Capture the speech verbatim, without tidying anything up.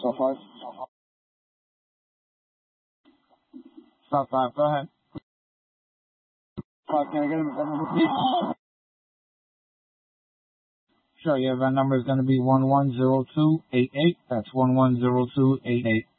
Stop five. Stop five, go ahead. Five, can I get him at that number, please? Sure, your event number is going to be one one zero two eight eight. That's one one zero two eight eight.